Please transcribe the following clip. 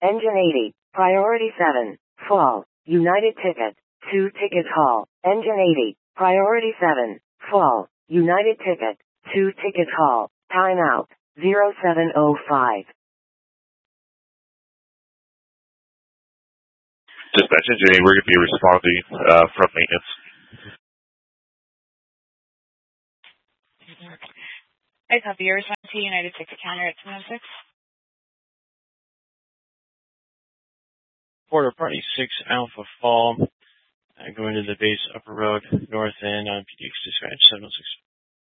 Engine 80, Priority 7, Fall, United Ticket, 2 tickets Hall. Engine 80, Priority 7, Fall, United Ticket, 2 tickets Hall. Timeout, 0705. Dispatch Engine 8, we're going to be responding from maintenance. I copy. Your response to United Ticket Counter at 706. Porter Party 6 Alpha Fall, going to the base Upper Road, North End on PDX Dispatch 706.